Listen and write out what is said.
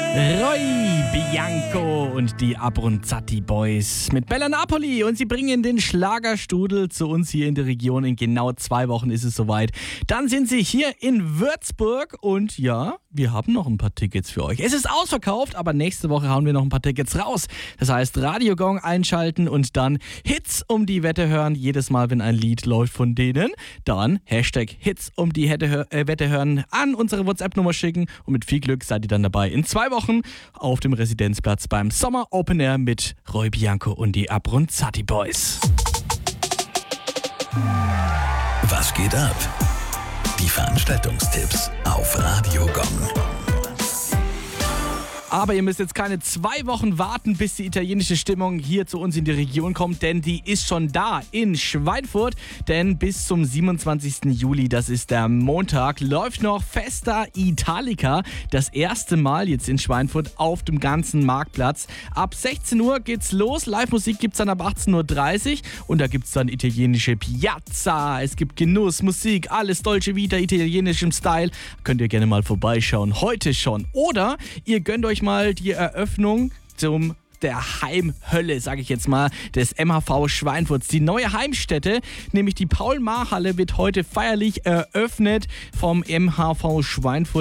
Roy Bianco und die Abronzati Boys mit Bella Napoli und sie bringen den Schlagerstudel zu uns hier in die Region. In genau 2 Wochen ist es soweit. Dann sind sie hier in Würzburg und ja, wir haben noch ein paar Tickets für euch. Es ist ausverkauft, aber nächste Woche hauen wir noch ein paar Tickets raus. Das heißt, Radiogong einschalten und dann Hits um die Wette hören. Jedes Mal, wenn ein Lied läuft von denen, dann Hashtag Hits um die Wette hören an unsere WhatsApp-Nummer schicken und mit viel Glück seid ihr dann dabei in 2 Wochen auf dem Residenzplatz beim Sommer Open Air mit Roy Bianco und die Abronzati Boys. Was geht ab? Die Veranstaltungstipps auf Radiogong. Aber ihr müsst jetzt keine 2 Wochen warten, bis die italienische Stimmung hier zu uns in die Region kommt, denn die ist schon da in Schweinfurt. Denn bis zum 27. Juli, das ist der Montag, läuft noch Festa Italica. Das erste Mal jetzt in Schweinfurt auf dem ganzen Marktplatz. Ab 16 Uhr geht's los. Live-Musik gibt's dann ab 18.30 Uhr und da gibt's dann italienische Piazza. Es gibt Genuss, Musik, alles Dolce Vita, italienischem Style. Könnt ihr gerne mal vorbeischauen. Heute schon. Oder ihr gönnt euch mal die Eröffnung der Heimhölle, sage ich jetzt mal, des MHV Schweinfurts. Die neue Heimstätte, nämlich die Paul-Maar-Halle, wird heute feierlich eröffnet vom MHV Schweinfurt.